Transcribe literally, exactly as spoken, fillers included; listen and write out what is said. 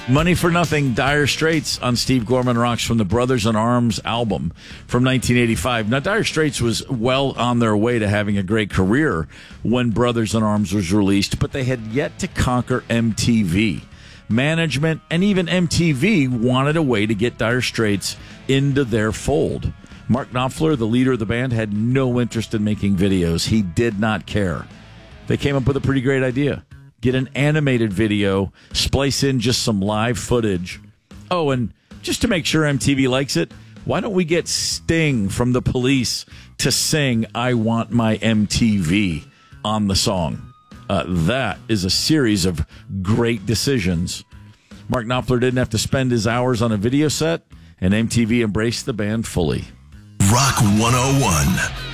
Money for Nothing, Dire Straits on Steve Gorman Rocks from the Brothers in Arms album from nineteen eighty-five. Now, Dire Straits was well on their way to having a great career when Brothers in Arms was released, but they had yet to conquer M T V. Management and even M T V wanted a way to get Dire Straits into their fold. Mark Knopfler, the leader of the band, had no interest in making videos. He did not care. They came up with a pretty great idea. Get an animated video, splice in just some live footage. Oh, and just to make sure M T V likes it, why don't we get Sting from the Police to sing I Want My M T V on the song? Uh, that is a series of great decisions. Mark Knopfler didn't have to spend his hours on a video set, and M T V embraced the band fully. Rock one oh one.